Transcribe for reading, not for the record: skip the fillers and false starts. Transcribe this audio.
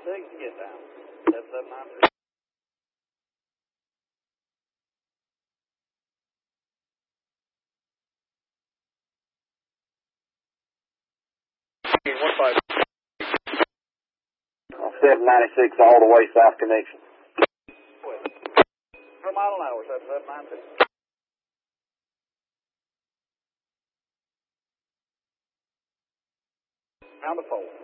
get down. 7793. Offset 96 all the way south connection. Per mile an hour, 7793. Pound to 4.